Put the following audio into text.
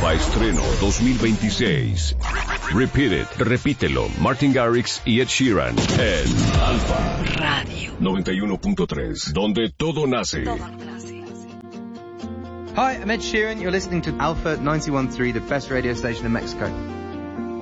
Alfa Estreno 2026. Repeat It, repítelo, Martin Garrix y Ed Sheeran en Alfa Radio 91.3, donde todo nace. Hi, I'm Ed Sheeran. You're listening to Alpha 91.3, the best radio station in Mexico.